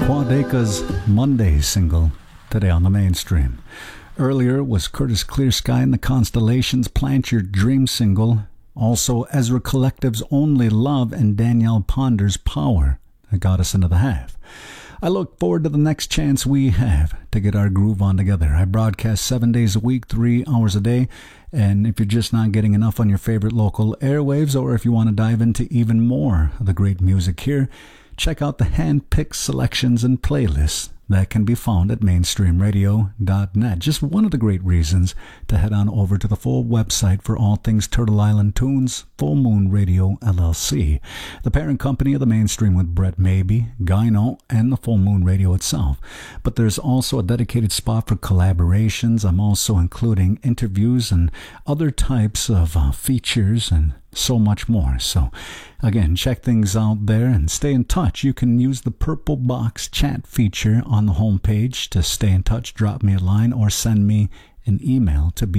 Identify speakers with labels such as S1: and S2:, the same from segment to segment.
S1: Quadecca's Monday single today on the mainstream. Earlier was Curtis Clear Sky and the Constellations' Plant Your Dream single. Also Ezra Collective's Only Love and Danielle Ponder's Power that got us into the half. I look forward to the next chance we have to get our groove on together. I broadcast 7 days a week, 3 hours a day. And if you're just not getting enough on your favorite local airwaves, or if you want to dive into even more of the great music here, check out the hand-picked selections and playlists that can be found at mainstreamradio.net. Just one of the great reasons to head on over to the full website for all things Turtle Island Tunes, Full Moon Radio LLC, the parent company of the Mainstream with Brett Mabey, Gyno, and the Full Moon Radio itself. But there's also a dedicated spot for collaborations. I'm also including interviews and other types of features and so much more. So again, check things out there and stay in touch. You can use the Purple Box chat feature on the homepage to stay in touch. Drop me a line or send me an email to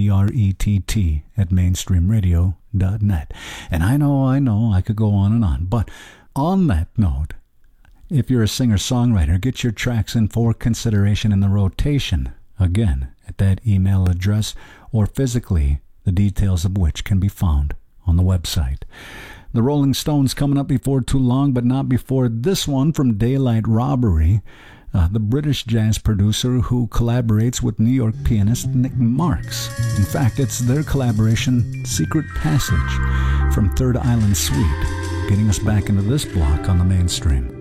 S1: brett@mainstreamradio.net. And I know I could go on and on, but on that note, if you're a singer-songwriter, get your tracks in for consideration in the rotation, again, at that email address, or physically, the details of which can be found on the website. The Rolling Stones coming up before too long, but not before this one from Daylight Robbery, the British jazz producer who collaborates with New York pianist Nick Marks. In fact, it's their collaboration, Secret Passage, from Third Island Suite, getting us back into this block on the mainstream.